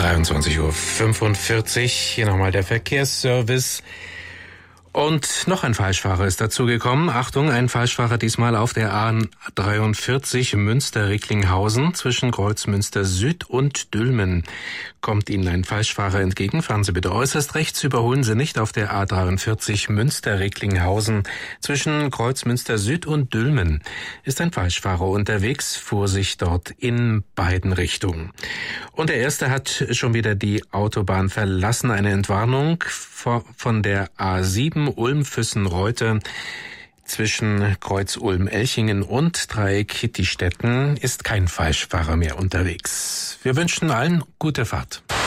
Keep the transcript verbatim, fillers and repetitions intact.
dreiundzwanzig Uhr fünfundvierzig, hier nochmal der Verkehrsservice. Und noch ein Falschfahrer ist dazugekommen. Achtung, ein Falschfahrer diesmal auf der A dreiundvierzig Münster-Recklinghausen zwischen Kreuzmünster Süd und Dülmen. Kommt Ihnen ein Falschfahrer entgegen, fahren Sie bitte äußerst rechts, überholen Sie nicht auf der A dreiundvierzig Münster-Recklinghausen zwischen Kreuzmünster Süd und Dülmen. Ist ein Falschfahrer unterwegs, Vorsicht dort in beiden Richtungen. Und der erste hat schon wieder die Autobahn verlassen. Eine Entwarnung von der A sieben Ulm-Füssen-Reute zwischen Kreuz Ulm-Elchingen und Dreieck Kittistetten ist kein Falschfahrer mehr unterwegs. Wir wünschen allen gute Fahrt.